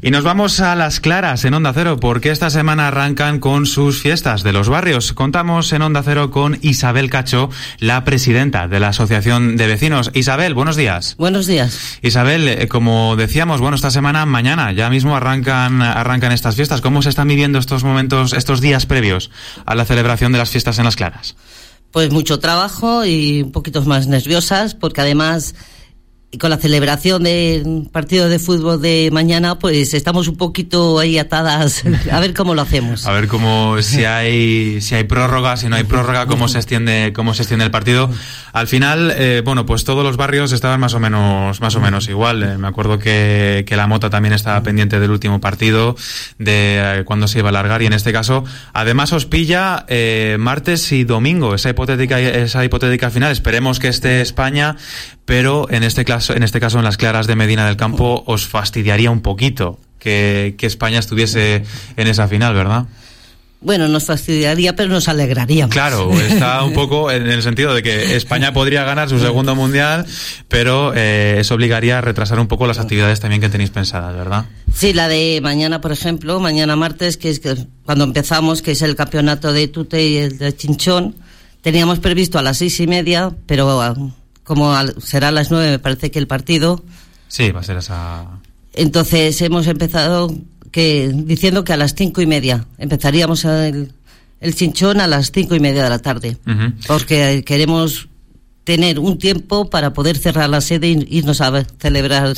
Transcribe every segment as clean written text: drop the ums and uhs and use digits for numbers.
Y nos vamos a Las Claras, en Onda Cero, porque esta semana arrancan con sus fiestas de los barrios. Contamos en Onda Cero con Isabel Cacho, la presidenta de la Asociación de Vecinos. Isabel, buenos días. Buenos días. Isabel, como decíamos, esta semana, mañana, ya mismo arrancan estas fiestas. ¿Cómo se están viviendo estos momentos, estos días previos a la celebración de las fiestas en Las Claras? Pues mucho trabajo y un poquito más nerviosas, porque además, con la celebración del partido de fútbol de mañana, pues estamos un poquito ahí atadas. A ver cómo lo hacemos. A ver si hay prórroga, si no hay prórroga, cómo se extiende el partido. Al final, pues todos los barrios estaban más o menos igual. Me acuerdo que la Mota también estaba pendiente del último partido, de cuándo se iba a alargar, y en este caso, además os pilla martes y domingo, esa hipotética final. Esperemos que esté España, pero en este caso en Las Claras de Medina del Campo os fastidiaría un poquito que España estuviese en esa final, ¿verdad? Bueno, nos fastidiaría, pero nos alegraríamos. Claro, está un poco en el sentido de que España podría ganar su segundo mundial, pero eso obligaría a retrasar un poco las actividades también que tenéis pensadas, ¿verdad? Sí, la de mañana, por ejemplo, mañana martes, que es cuando empezamos, que es el campeonato de Tute y el de Chinchón, teníamos previsto a las 6:30, pero como será a las 9, me parece que el partido. Sí, va a ser esa. Entonces hemos empezado diciendo que a las 5:30 empezaríamos el Chinchón a las 5:30 de la tarde, porque queremos tener un tiempo para poder cerrar la sede y irnos a celebrar.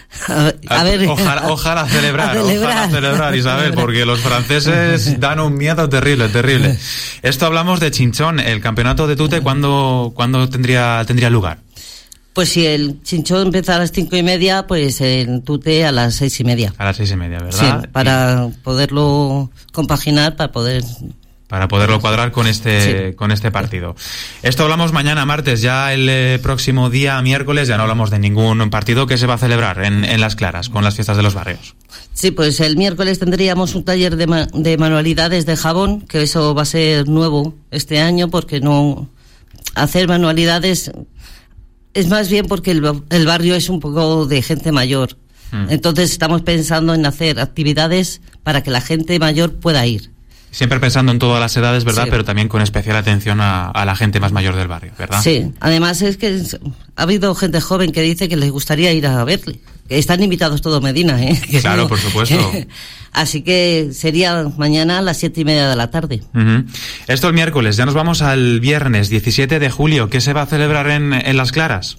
Ojalá celebrar, Isabel, porque los franceses dan un miedo terrible. Esto hablamos de Chinchón. El campeonato de Tute, ¿cuándo tendría lugar? Pues si el Chinchón empieza a las 5:30, pues el Tute a las 6:30. A las 6:30, ¿verdad? Sí, para poderlo compaginar, para poderlo cuadrar con este partido. Esto hablamos mañana martes. Ya el próximo día miércoles ya no hablamos de ningún partido que se va a celebrar en Las Claras con las fiestas de los barrios. Sí, pues el miércoles tendríamos un taller de manualidades de jabón, que eso va a ser nuevo este año, porque no hacer manualidades es más bien porque el barrio es un poco de gente mayor. Entonces estamos pensando en hacer actividades para que la gente mayor pueda ir. Siempre pensando en todas las edades, ¿verdad? Sí. Pero también con especial atención a la gente más mayor del barrio, ¿verdad? Sí, además es que ha habido gente joven que dice que les gustaría ir a verle. Que están invitados todo Medina, ¿eh? Claro, por supuesto. Así que sería mañana a las 7:30 de la tarde. Esto el miércoles. Ya nos vamos al viernes 17 de julio. ¿Qué se va a celebrar en Las Claras?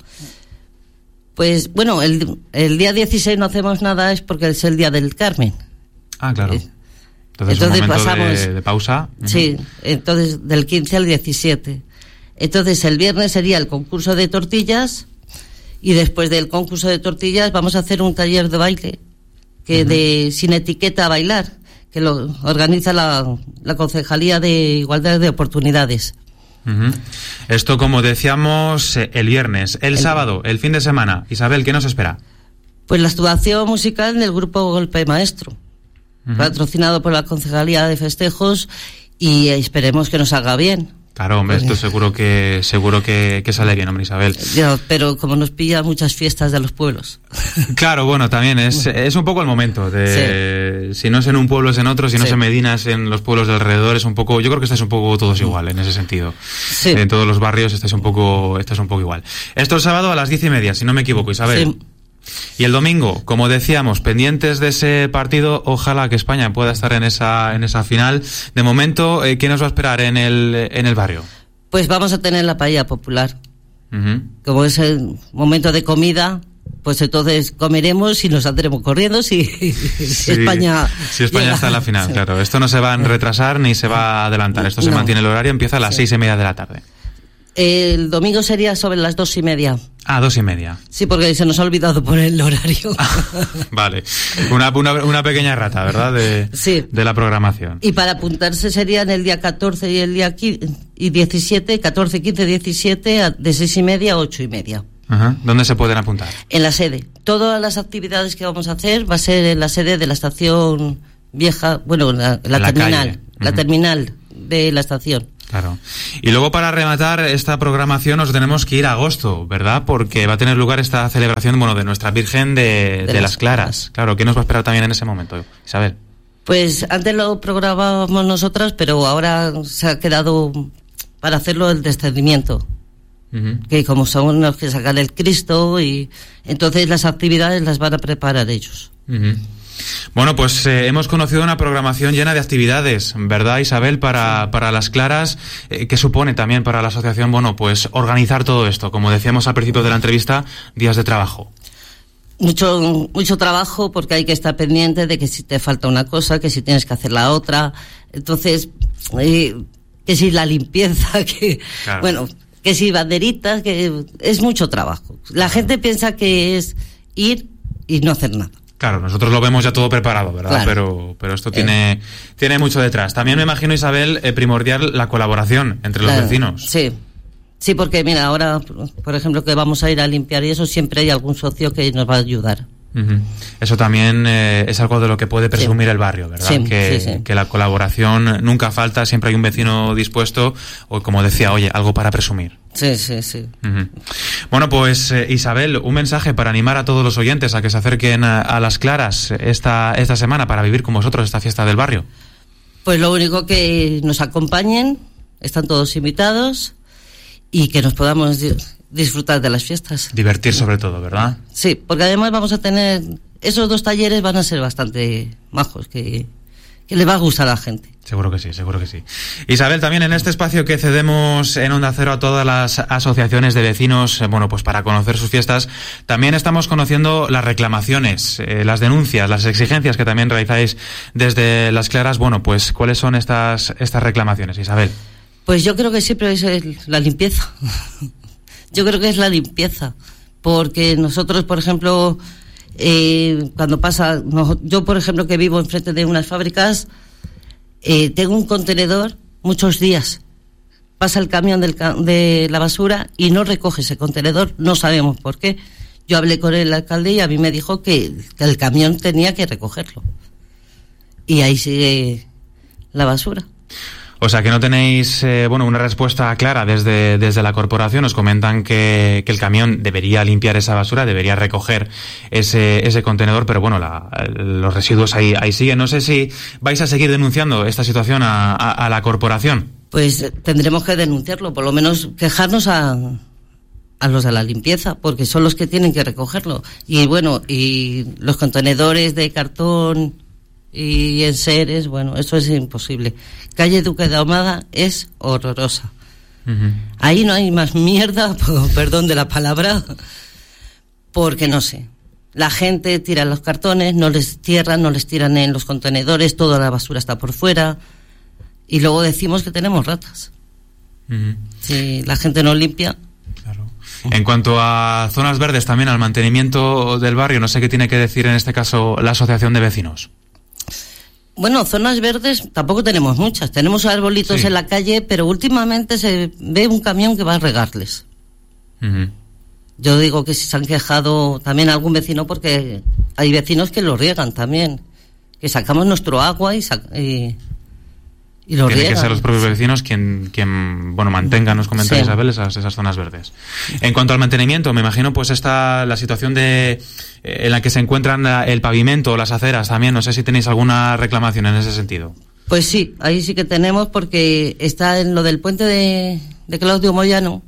Pues bueno, el día 16 no hacemos nada, es porque es el día del Carmen. Ah, claro. Entonces un momento pasamos de pausa. Sí, entonces del 15 al 17. Entonces el viernes sería el concurso de tortillas, y después del concurso de tortillas vamos a hacer un taller de baile de sin etiqueta a bailar, que lo organiza la Concejalía de Igualdad de Oportunidades. Esto, como decíamos, el viernes. El sábado, el fin de semana. Isabel, ¿qué nos espera? Pues la actuación musical del grupo Golpe Maestro, patrocinado por la Concejalía de Festejos, y esperemos que nos salga bien. Claro, hombre, esto seguro que sale bien, hombre, Isabel. Ya, pero como nos pilla muchas fiestas de los pueblos. Claro, bueno, también es un poco el momento de si no es en un pueblo es en otro, si no es en Medina es en los pueblos de alrededor, es un poco, yo creo que estáis un poco todos igual en ese sentido. Sí. En todos los barrios estáis un poco igual. Esto el sábado a las 10:30, si no me equivoco, Isabel. Sí. Y el domingo, como decíamos, pendientes de ese partido, ojalá que España pueda estar en esa final. De momento, ¿qué nos va a esperar en el barrio? Pues vamos a tener la paella popular. Como es el momento de comida, pues entonces comeremos y nos saldremos corriendo si España está en la final, claro. Esto no se va a retrasar ni se va a adelantar. Esto se mantiene el horario, empieza a las 6:30 de la tarde. El domingo sería sobre las 2:30. Ah, 2:30. Sí, porque se nos ha olvidado poner el horario. Vale. Una pequeña rata, ¿verdad? De la programación. Y para apuntarse serían el día 14 y el día 17, 14, 15, 17, de 6:30 a 8:30. ¿Dónde se pueden apuntar? En la sede. Todas las actividades que vamos a hacer va a ser en la sede de la estación vieja, bueno, la terminal. La terminal de la estación. Claro. Y luego, para rematar esta programación, nos tenemos que ir a agosto, ¿verdad? Porque va a tener lugar esta celebración, bueno, de nuestra Virgen de las Claras. Claro, ¿qué nos va a esperar también en ese momento, Isabel? Pues antes lo programábamos nosotras, pero ahora se ha quedado para hacerlo el descendimiento. Que como son los que sacan el Cristo, y entonces las actividades las van a preparar ellos. Bueno, pues hemos conocido una programación llena de actividades, ¿verdad, Isabel? Para las Claras, ¿qué supone también para la asociación, bueno, pues organizar todo esto? Como decíamos al principio de la entrevista, días de trabajo. Mucho trabajo, porque hay que estar pendiente de que si te falta una cosa, que si tienes que hacer la otra. Entonces, que si la limpieza, que claro. Bueno, que si banderitas, que es mucho trabajo. La gente piensa que es ir y no hacer nada. Claro, nosotros lo vemos ya todo preparado, ¿verdad? Claro. Pero esto tiene mucho detrás. También me imagino, Isabel, primordial la colaboración entre los vecinos. Sí, porque mira, ahora, por ejemplo, que vamos a ir a limpiar y eso, siempre hay algún socio que nos va a ayudar. Eso también es algo de lo que puede presumir el barrio, ¿verdad? Sí, que la colaboración nunca falta, siempre hay un vecino dispuesto, o como decía, oye, algo para presumir. Sí. Bueno, pues Isabel, un mensaje para animar a todos los oyentes a que se acerquen a las Claras esta semana para vivir con vosotros esta fiesta del barrio. Pues lo único, que nos acompañen, están todos invitados, y que nos podamos disfrutar de las fiestas. Divertir sobre todo, ¿verdad? Sí, porque además vamos a tener... Esos 2 talleres van a ser bastante majos, que le va a gustar a la gente. Seguro que sí. Isabel, también en este espacio que cedemos en Onda Cero a todas las asociaciones de vecinos, bueno, pues para conocer sus fiestas, también estamos conociendo las reclamaciones, las denuncias, las exigencias que también realizáis desde las Claras. Bueno, pues ¿cuáles son estas reclamaciones, Isabel? Pues yo creo que siempre es la limpieza. Yo creo que es la limpieza, porque nosotros, por ejemplo, cuando pasa... yo, por ejemplo, que vivo enfrente de unas fábricas, tengo un contenedor muchos días. Pasa el camión de la basura y no recoge ese contenedor, no sabemos por qué. Yo hablé con el alcalde y a mí me dijo que el camión tenía que recogerlo. Y ahí sigue la basura. O sea, que no tenéis una respuesta clara desde la corporación. Os comentan que el camión debería limpiar esa basura, debería recoger ese contenedor, pero bueno, los residuos ahí siguen. No sé si vais a seguir denunciando esta situación a la corporación. Pues tendremos que denunciarlo, por lo menos quejarnos a los de la limpieza, porque son los que tienen que recogerlo. Y bueno, y los contenedores de cartón y enseres, bueno, eso es imposible. Calle Duque de Ahumada es horrorosa. Ahí no hay más mierda, perdón de la palabra, porque no sé. La gente tira los cartones, no les tiran en los contenedores, toda la basura está por fuera, y luego decimos que tenemos ratas. Si la gente no limpia. Claro. En cuanto a zonas verdes, también al mantenimiento del barrio, no sé qué tiene que decir en este caso la asociación de vecinos. Bueno, zonas verdes tampoco tenemos muchas. Tenemos arbolitos en la calle, pero últimamente se ve un camión que va a regarles. Yo digo que si se han quejado también algún vecino, porque hay vecinos que lo riegan también. Que sacamos nuestro agua y lo riegan. Tiene que ser los propios vecinos quien mantengan, nos comenta Isabel, esas zonas verdes. En cuanto al mantenimiento, me imagino pues está la situación en la que se encuentran el pavimento, las aceras también. No sé si tenéis alguna reclamación en ese sentido. Pues sí, ahí sí que tenemos, porque está en lo del puente de Claudio Moyano,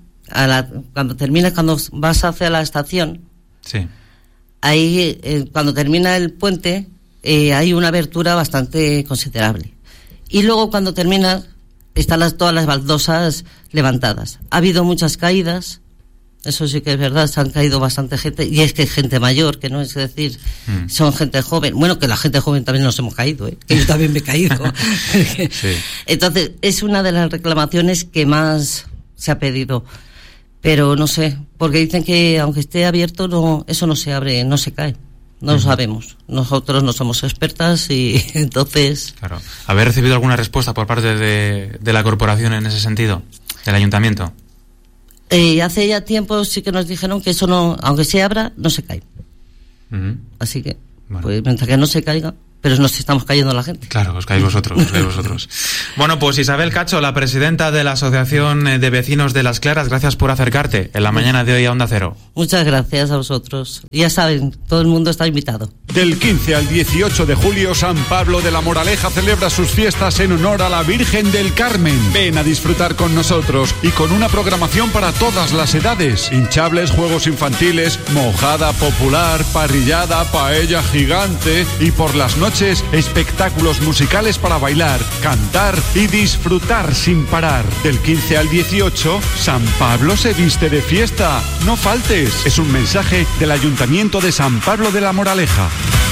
cuando vas hacia la estación. Sí. Ahí, cuando termina el puente, hay una abertura bastante considerable. Y luego cuando termina, están todas las baldosas levantadas. Ha habido muchas caídas, eso sí que es verdad, se han caído bastante gente, y es que es gente mayor, que no es decir, son gente joven. Bueno, que la gente joven también nos hemos caído, que yo también me he caído. Sí. Entonces, es una de las reclamaciones que más se ha pedido. Pero no sé, porque dicen que aunque esté abierto, eso no se abre, no se cae. No lo sabemos. Nosotros no somos expertas y entonces... Claro. ¿Habéis recibido alguna respuesta por parte de la corporación en ese sentido? ¿Del ayuntamiento? Hace ya tiempo sí que nos dijeron que eso no, aunque se abra, no se cae. Así que, pues mientras que no se caiga... pero nos estamos cayendo la gente. Claro, os caéis vosotros, os caéis vosotros. Bueno, pues Isabel Cacho, la presidenta de la Asociación de Vecinos de Las Claras, gracias por acercarte en la mañana de hoy a Onda Cero. Muchas gracias a vosotros. Ya saben, todo el mundo está invitado. Del 15 al 18 de julio, San Pablo de la Moraleja celebra sus fiestas en honor a la Virgen del Carmen. Ven a disfrutar con nosotros y con una programación para todas las edades. Hinchables, juegos infantiles, mojada popular, parrillada, paella gigante y por las noches espectáculos musicales para bailar, cantar y disfrutar sin parar. Del 15 al 18, San Pablo se viste de fiesta. No faltes. Es un mensaje del Ayuntamiento de San Pablo de la Moraleja.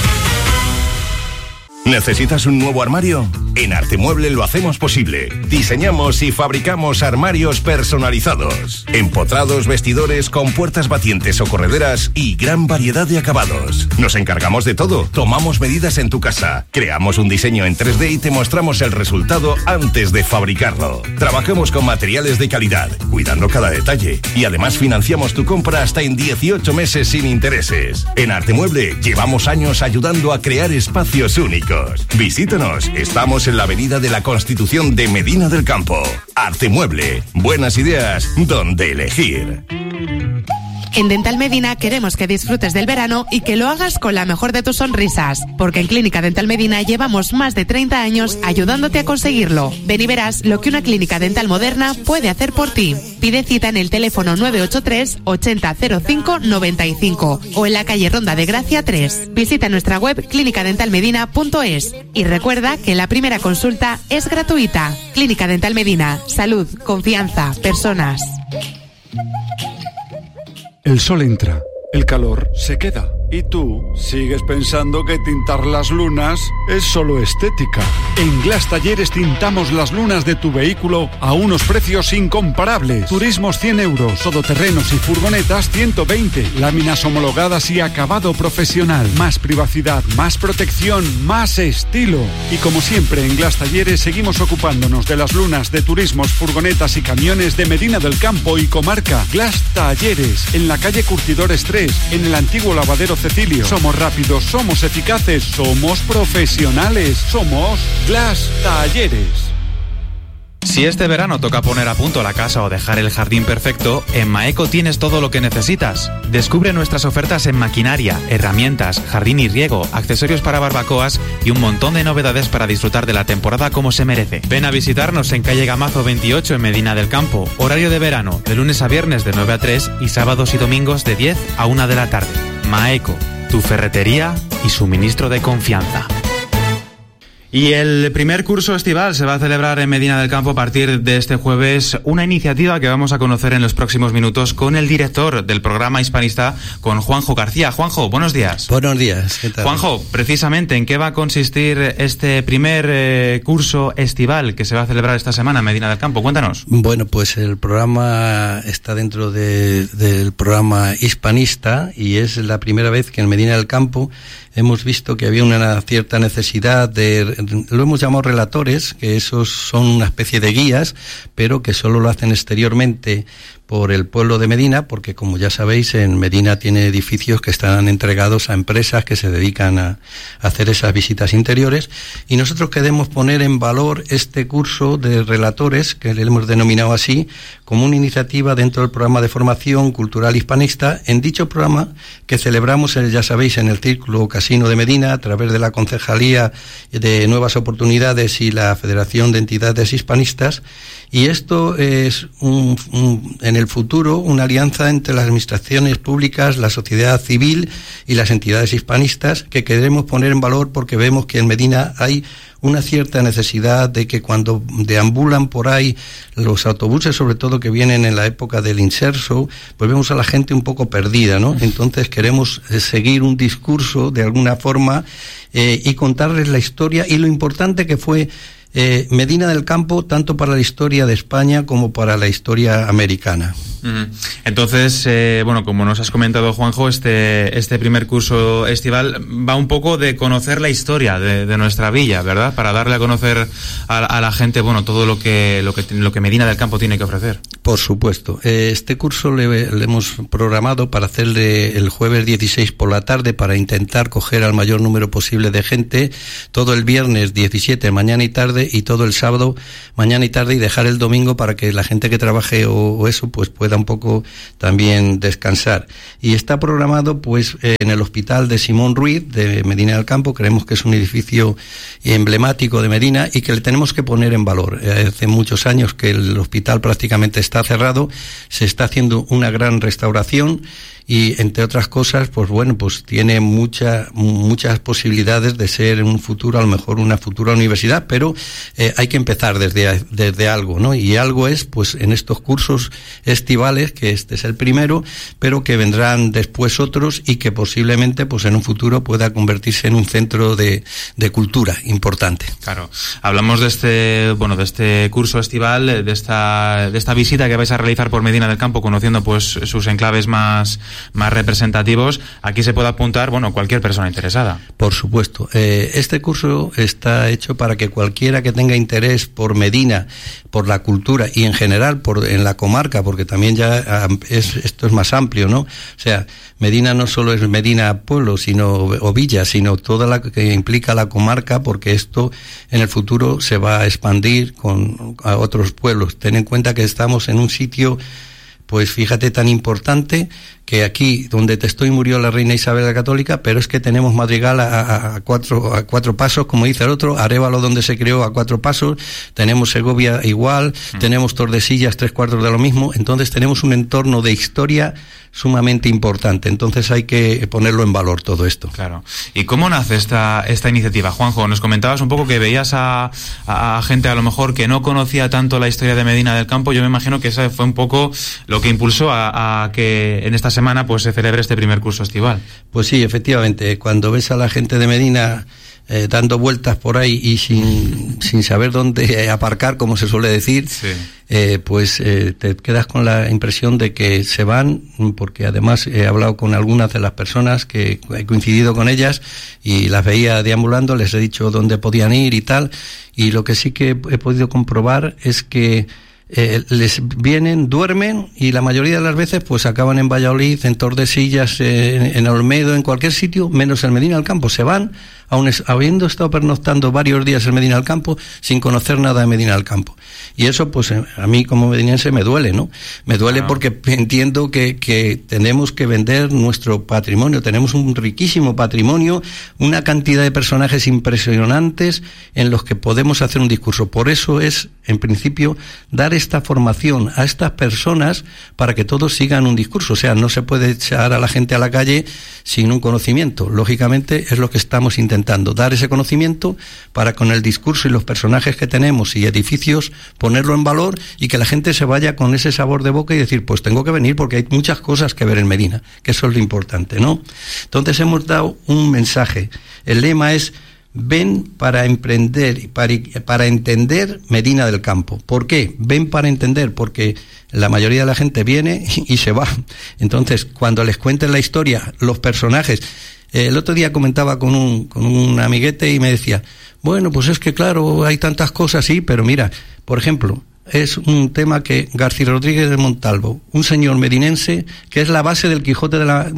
¿Necesitas un nuevo armario? En Artemueble lo hacemos posible. Diseñamos y fabricamos armarios personalizados. Empotrados, vestidores con puertas batientes o correderas y gran variedad de acabados. Nos encargamos de todo. Tomamos medidas en tu casa. Creamos un diseño en 3D y te mostramos el resultado antes de fabricarlo. Trabajamos con materiales de calidad, cuidando cada detalle. Y además financiamos tu compra hasta en 18 meses sin intereses. En Artemueble llevamos años ayudando a crear espacios únicos. Visítanos, estamos en la Avenida de la Constitución de Medina del Campo. Artemueble, buenas ideas donde elegir. En Dental Medina queremos que disfrutes del verano y que lo hagas con la mejor de tus sonrisas, porque en Clínica Dental Medina llevamos más de 30 años ayudándote a conseguirlo. Ven y verás lo que una clínica dental moderna puede hacer por ti. Pide cita en el teléfono 983 80 05 95 o en la calle Ronda de Gracia 3. Visita nuestra web clinicadentalmedina.es y recuerda que la primera consulta es gratuita. Clínica Dental Medina, salud, confianza, personas. El sol entra, el calor se queda. Y tú sigues pensando que tintar las lunas es solo estética. En Glass Talleres tintamos las lunas de tu vehículo a unos precios incomparables. Turismos 100 euros, todoterrenos y furgonetas 120. Láminas homologadas y acabado profesional. Más privacidad, más protección, más estilo. Y como siempre en Glass Talleres seguimos ocupándonos de las lunas de turismos, furgonetas y camiones de Medina del Campo y comarca. Glass Talleres, en la calle Curtidores 3, en el antiguo lavadero Cecilio. Somos rápidos, somos eficaces, somos profesionales, somos Glass Talleres. Si este verano toca poner a punto la casa o dejar el jardín perfecto, en Maeco tienes todo lo que necesitas. Descubre nuestras ofertas en maquinaria, herramientas, jardín y riego, accesorios para barbacoas y un montón de novedades para disfrutar de la temporada como se merece. Ven a visitarnos en calle Gamazo 28 en Medina del Campo. Horario de verano, de lunes a viernes de 9 a 3 y sábados y domingos de 10 a 1 de la tarde. Maeco, tu ferretería y suministro de confianza. Y el primer curso estival se va a celebrar en Medina del Campo a partir de este jueves, una iniciativa que vamos a conocer en los próximos minutos con el director del programa hispanista, con Juanjo García. Juanjo, buenos días. Buenos días, ¿qué tal? Juanjo, precisamente, ¿en qué va a consistir este primer curso estival que se va a celebrar esta semana en Medina del Campo? Cuéntanos. Bueno, pues el programa está dentro del programa hispanista y es la primera vez que en Medina del Campo hemos visto que había una cierta necesidad lo hemos llamado relatores, que esos son una especie de guías, pero que solo lo hacen exteriormente por el pueblo de Medina, porque como ya sabéis, en Medina tiene edificios que están entregados a empresas que se dedican a hacer esas visitas interiores, y nosotros queremos poner en valor este curso de relatores, que le hemos denominado así, como una iniciativa dentro del programa de formación cultural hispanista. En dicho programa, que celebramos, ya sabéis, en el Círculo Casino de Medina, a través de la Concejalía de Nuevas Oportunidades y la Federación de Entidades Hispanistas, y esto es en el futuro una alianza entre las administraciones públicas, la sociedad civil y las entidades hispanistas, que queremos poner en valor porque vemos que en Medina hay una cierta necesidad de que cuando deambulan por ahí los autobuses, sobre todo que vienen en la época del inserso, pues vemos a la gente un poco perdida, ¿no? Entonces queremos seguir un discurso de alguna forma y contarles la historia y lo importante que fue Medina del Campo, tanto para la historia de España como para la historia americana. Entonces, bueno, como nos has comentado, Juanjo, este primer curso estival va un poco de conocer la historia de nuestra villa, ¿verdad? Para darle a conocer a la gente, bueno, todo lo que Medina del Campo tiene que ofrecer. Por supuesto. Este curso le hemos programado para hacerle el jueves 16 por la tarde, para intentar coger al mayor número posible de gente, todo el viernes 17 mañana y tarde, y todo el sábado mañana y tarde, y dejar el domingo para que la gente que trabaje o eso pues pueda un poco también descansar. Y está programado pues en el Hospital de Simón Ruiz de Medina del Campo. Creemos que es un edificio emblemático de Medina y que le tenemos que poner en valor. Hace muchos años que el hospital prácticamente está cerrado, se está haciendo una gran restauración y, entre otras cosas, pues bueno, pues tiene muchas posibilidades de ser en un futuro, a lo mejor una futura universidad, pero hay que empezar desde algo, ¿no? Y algo es, pues, en estos cursos estivales, que este es el primero, pero que vendrán después otros y que posiblemente, pues, en un futuro pueda convertirse en un centro de cultura importante. Claro. Hablamos de este curso estival, de esta visita que vais a realizar por Medina del Campo, conociendo, pues, sus enclaves más representativos. Aquí se puede apuntar, bueno, cualquier persona interesada. Por supuesto. Este curso está hecho para que cualquiera que tenga interés por Medina, por la cultura y en general en la comarca, porque también ya esto es más amplio, ¿no? O sea, Medina no solo es Medina pueblo, o villa, sino toda la que implica la comarca, porque esto en el futuro se va a expandir a otros pueblos. Ten en cuenta que estamos en un sitio, pues fíjate, tan importante, que aquí donde te estoy murió la reina Isabel la Católica, pero es que tenemos Madrigal a cuatro pasos, como dice el otro, Arévalo donde se creó a 4 pasos, tenemos Segovia igual, tenemos Tordesillas 3/4 de lo mismo. Entonces tenemos un entorno de historia sumamente importante, entonces hay que ponerlo en valor todo esto. Claro. ¿Y cómo nace esta iniciativa? Juanjo, nos comentabas un poco que veías a gente a lo mejor que no conocía tanto la historia de Medina del Campo. Yo me imagino que ese fue un poco lo que impulsó a que en esta semana pues se celebre este primer curso estival. Pues sí, efectivamente, cuando ves a la gente de Medina dando vueltas por ahí y sin saber dónde aparcar, como se suele decir, sí. Pues te quedas con la impresión de que se van, porque además he hablado con algunas de las personas que he coincidido con ellas y las veía deambulando, les he dicho dónde podían ir y tal, y lo que sí que he podido comprobar es que les vienen, duermen y la mayoría de las veces pues acaban en Valladolid, en Tordesillas, en Olmedo, en cualquier sitio, menos en Medina del Campo. Se van, habiendo estado pernoctando varios días en Medina del Campo, sin conocer nada de Medina del Campo. Y eso pues a mí como medinense me duele, ¿no? Me duele, claro, porque entiendo que tenemos que vender nuestro patrimonio. Tenemos un riquísimo patrimonio, una cantidad de personajes impresionantes en los que podemos hacer un discurso. Por eso es, en principio, dar esta formación a estas personas para que todos sigan un discurso. O sea, no se puede echar a la gente a la calle sin un conocimiento. Lógicamente es lo que estamos intentando, dar ese conocimiento para, con el discurso y los personajes que tenemos y edificios, ponerlo en valor y que la gente se vaya con ese sabor de boca y decir, pues tengo que venir porque hay muchas cosas que ver en Medina, que eso es lo importante, ¿no? Entonces hemos dado un mensaje. El lema es: ven para emprender y para entender Medina del Campo. ¿Por qué? Ven para entender, porque la mayoría de la gente viene y se va. Entonces, cuando les cuenten la historia, los personajes... el otro día comentaba con un amiguete y me decía, bueno, pues es que claro, hay tantas cosas, sí, pero mira, por ejemplo... es un tema que García Rodríguez de Montalvo, un señor medinense que es la base del Quijote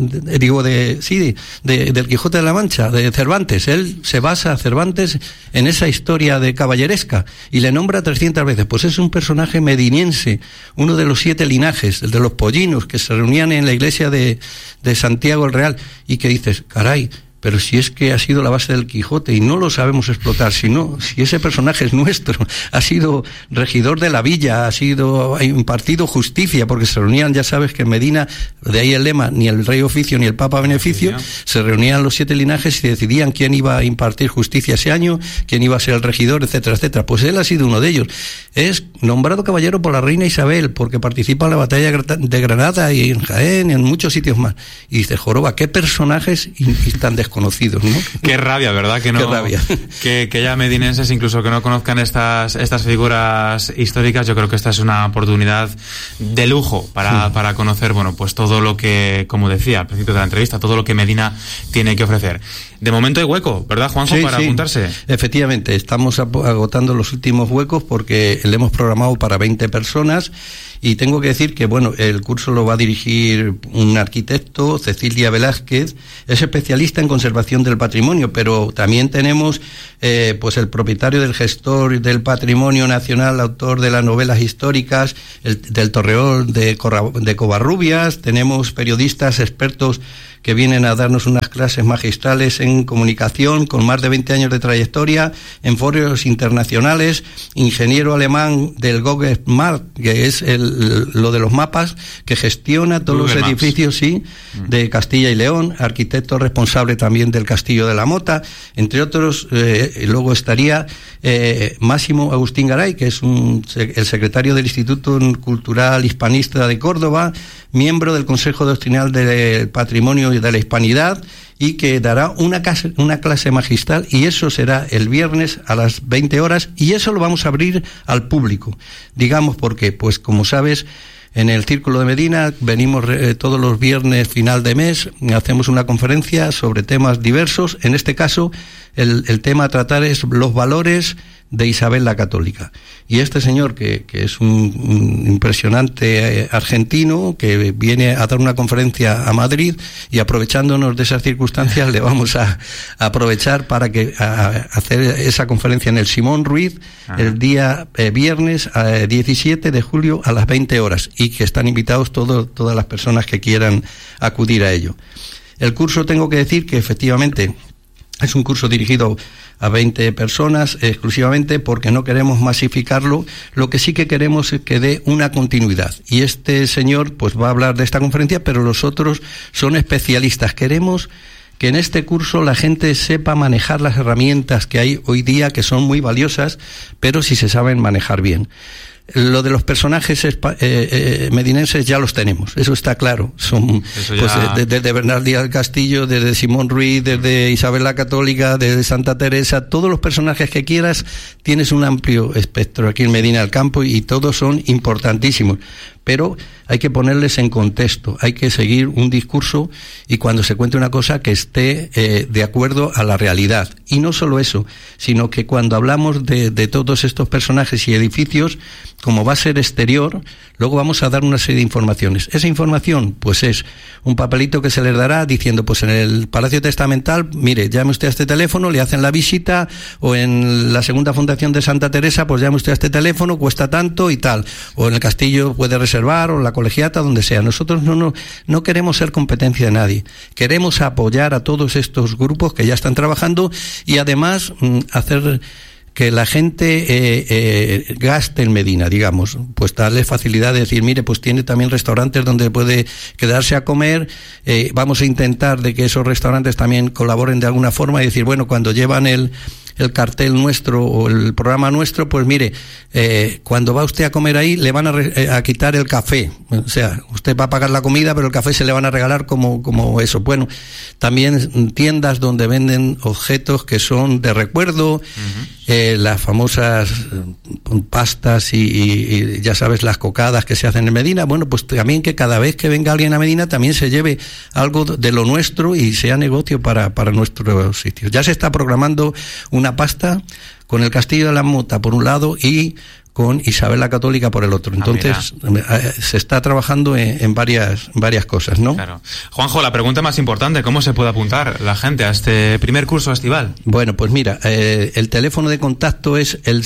del Quijote de la Mancha, de Cervantes. Él se basa a Cervantes en esa historia de caballeresca y le nombra 300 veces. Pues es un personaje medinense, uno de los 7 linajes, el de los pollinos que se reunían en la iglesia de Santiago el Real, y que dices, caray, pero si es que ha sido la base del Quijote y no lo sabemos explotar, si ese personaje es nuestro, ha sido regidor de la villa, ha impartido justicia, porque se reunían, ya sabes que en Medina, de ahí el lema, ni el rey oficio ni el papa beneficio, se reunían los 7 linajes y decidían quién iba a impartir justicia ese año, quién iba a ser el regidor, etcétera, etcétera. Pues él ha sido uno de ellos. Es nombrado caballero por la reina Isabel, porque participa en la batalla de Granada y en Jaén y en muchos sitios más. Y dice, joroba, qué personajes y tan desconocidos desconocidos, ¿no? Qué rabia, ¿verdad? Que no, Qué rabia. Que ya medinenses, incluso que no conozcan estas figuras históricas, yo creo que esta es una oportunidad de lujo para conocer, bueno, pues todo lo que, como decía al principio de la entrevista, todo lo que Medina tiene que ofrecer. De momento hay hueco, ¿verdad, Juanjo, para apuntarse? Efectivamente, estamos agotando los últimos huecos porque le hemos programado para 20 personas y tengo que decir que, bueno, el curso lo va a dirigir un arquitecto, Cecilia Velázquez, es especialista en conservación del patrimonio, pero también tenemos pues el propietario del gestor del patrimonio nacional, autor de las novelas históricas, del Torreón de Covarrubias, tenemos periodistas expertos que vienen a darnos unas clases magistrales en comunicación con más de 20 años de trayectoria en foros internacionales, ingeniero alemán del Google Maps, que es lo de los mapas, que gestiona todos Google los edificios de Castilla y León, arquitecto responsable también del Castillo de la Mota, entre otros. Luego estaría Máximo Agustín Garay, que es el secretario del Instituto Cultural Hispanista de Córdoba, miembro del Consejo Doctrinal del Patrimonio y de la Hispanidad, y que dará una clase magistral, y eso será el viernes a las 20 horas, y eso lo vamos a abrir al público. Digamos, porque, pues como sabes, en el Círculo de Medina venimos todos los viernes final de mes, hacemos una conferencia sobre temas diversos. En este caso, el tema a tratar es los valores de Isabel la Católica. Y este señor, que es un impresionante argentino, que viene a dar una conferencia a Madrid, y aprovechándonos de esas circunstancias le vamos a aprovechar para hacer esa conferencia en el Simón Ruiz el día viernes 17 de julio a las 20 horas, y que están invitados todas las personas que quieran acudir a ello. El curso, tengo que decir que efectivamente es un curso dirigido a 20 personas exclusivamente, porque no queremos masificarlo. Lo que sí que queremos es que dé una continuidad. Y este señor pues va a hablar de esta conferencia, pero los otros son especialistas. Queremos que en este curso la gente sepa manejar las herramientas que hay hoy día, que son muy valiosas, pero si se saben manejar bien. Lo de los personajes medinenses ya los tenemos, eso está claro. Son desde Bernal Díaz del Castillo, desde Simón Ruiz, desde Isabel la Católica, desde Santa Teresa, todos los personajes que quieras. Tienes un amplio espectro aquí en Medina del Campo y todos son importantísimos. Pero hay que ponerles en contexto, hay que seguir un discurso, y cuando se cuente una cosa que esté de acuerdo a la realidad. Y no solo eso, sino que cuando hablamos de todos estos personajes y edificios, como va a ser exterior, luego vamos a dar una serie de informaciones. Esa información, pues es un papelito que se les dará diciendo, pues en el Palacio Testamental, mire, llame usted a este teléfono, le hacen la visita, o en la segunda fundación de Santa Teresa, pues llame usted a este teléfono, cuesta tanto y tal, o en el castillo puede reservar, o en la colegiata, donde sea. Nosotros no queremos ser competencia de nadie, queremos apoyar a todos estos grupos que ya están trabajando, y además hacer que la gente gaste en Medina, digamos, pues darle facilidad de decir, mire, pues tiene también restaurantes donde puede quedarse a comer. Vamos a intentar de que esos restaurantes también colaboren de alguna forma, y decir, bueno, cuando llevan el cartel nuestro o el programa nuestro, pues mire, cuando va usted a comer ahí le van a quitar el café, o sea, usted va a pagar la comida, pero el café se le van a regalar como eso. Bueno, también tiendas donde venden objetos que son de recuerdo, las famosas pastas y ya sabes, las cocadas que se hacen en Medina. Bueno, pues también que cada vez que venga alguien a Medina también se lleve algo de lo nuestro y sea negocio para nuestros sitios. Ya se está programando una pasta con el Castillo de la Mota por un lado y con Isabel la Católica por el otro. Entonces se está trabajando en varias cosas, ¿no? Claro. Juanjo, la pregunta más importante, ¿cómo se puede apuntar la gente a este primer curso estival? Bueno, pues mira, el teléfono de contacto es el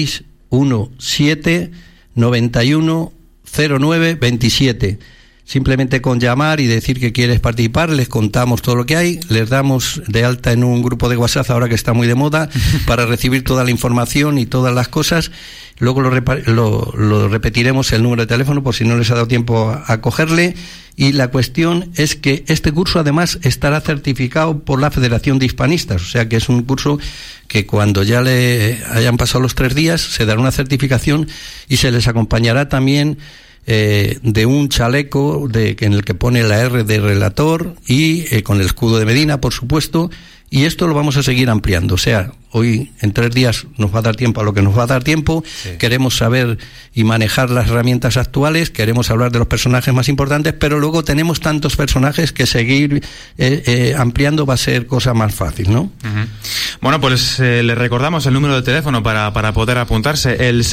617 91 09 27. Simplemente con llamar y decir que quieres participar, les contamos todo lo que hay, les damos de alta en un grupo de WhatsApp, ahora que está muy de moda, para recibir toda la información y todas las cosas. Luego lo repetiremos el número de teléfono por si no les ha dado tiempo a cogerle. Y la cuestión es que este curso además estará certificado por la Federación de Hispanistas, o sea que es un curso que cuando ya le hayan pasado los 3 días se dará una certificación y se les acompañará también de un chaleco en el que pone la R de relator y con el escudo de Medina, por supuesto, y esto lo vamos a seguir ampliando. O sea, hoy en 3 días nos va a dar tiempo a lo que nos va a dar tiempo. Sí. Queremos saber y manejar las herramientas actuales, queremos hablar de los personajes más importantes, pero luego tenemos tantos personajes que seguir ampliando va a ser cosa más fácil, ¿no? Uh-huh. Bueno, pues le recordamos el número de teléfono para poder apuntarse, el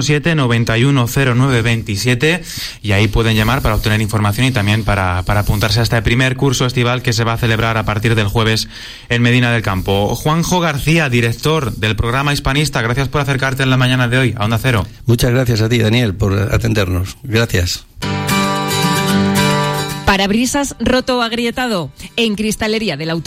617-910927, y ahí pueden llamar para obtener información y también para apuntarse a este primer curso estival que se va a celebrar a partir del jueves en Medina del Campo. Juanjo García, director del programa Hispanista, gracias por acercarte en la mañana de hoy a Onda Cero. Muchas gracias a ti, Daniel, por atendernos. Gracias. Parabrisas roto o agrietado. En Cristalería del Auto